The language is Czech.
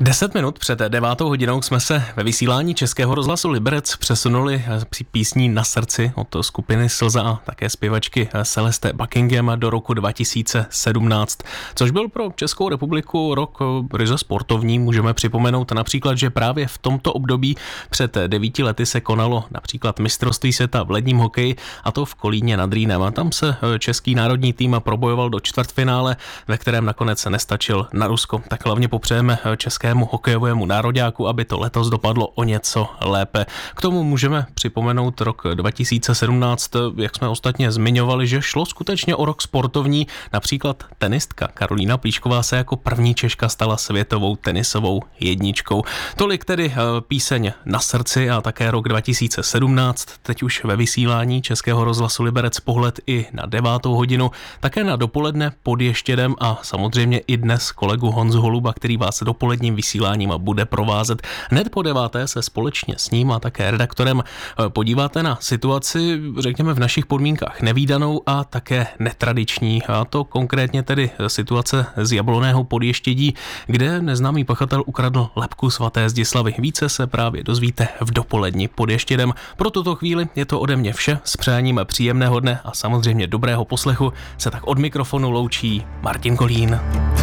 10 minut před 9. hodinou jsme se ve vysílání Českého rozhlasu Liberec přesunuli písní Na srdci od skupiny Slza a také zpěvačky Celeste Buckingham do roku 2017, což byl pro Českou republiku rok ryze sportovní. Můžeme připomenout například, že právě v tomto období před 9 lety se konalo například mistrovství světa v ledním hokeji, a to v Kolíně nad Rýnem. A tam se český národní tým probojoval do čtvrtfinále, ve kterém nakonec nestačil na Rusko. Tak hlavně popřejeme českému hokejovému nároďáku, aby to letos dopadlo o něco lépe. K tomu můžeme připomenout rok 2017, jak jsme ostatně zmiňovali, že šlo skutečně o rok sportovní. Například tenistka Karolína Plíšková se jako první Češka stala světovou tenisovou jedničkou. Tolik tedy píseň Na srdci a také rok 2017. Teď už ve vysílání Českého rozhlasu Liberec pohled i na 9. hodinu, také na dopoledne pod Ještědem a samozřejmě i dnes kolegu Honzu Holuba, který vás dopoledním vysíláním bude provázet. Hned po 9. se společně s ním a také redaktorem podíváte na situaci, řekněme, v našich podmínkách nevídanou a také netradiční. A to konkrétně tedy situace z Jablonného Podještědí, kde neznámý pachatel ukradl lebku svaté Zdislavy. Více se právě dozvíte v dopoledni pod Ještědem. Pro tuto chvíli je to ode mě vše. S přáním příjemného dne a samozřejmě dobrého poslechu se tak od mikrofonu loučí Martin Kolín.